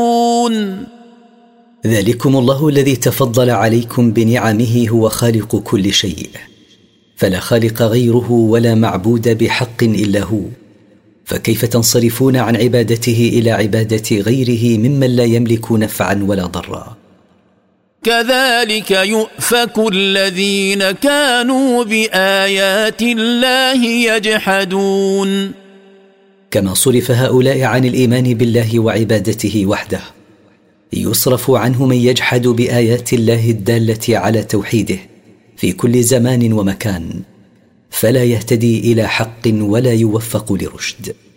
ذلكم الله الذي تفضل عليكم بنعمه هو خالق كل شيء، فلا خالق غيره ولا معبود بحق إلا هو، فكيف تنصرفون عن عبادته إلى عبادة غيره ممن لا يملك نفعا ولا ضرا؟ كذلك يؤفك الذين كانوا بآيات الله يجحدون. كما صرف هؤلاء عن الإيمان بالله وعبادته وحده، يصرف عنه من يجحد بآيات الله الدالة على توحيده في كل زمان ومكان، فلا يهتدي إلى حق ولا يوفق لرشد.